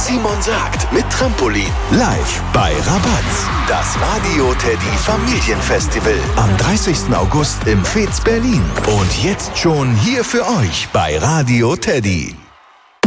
Simon sagt mit Trampolin. Live bei Rabatz. Das Radio Teddy Familienfestival. Am 30. August im Fez Berlin. Und jetzt schon hier für euch bei Radio Teddy.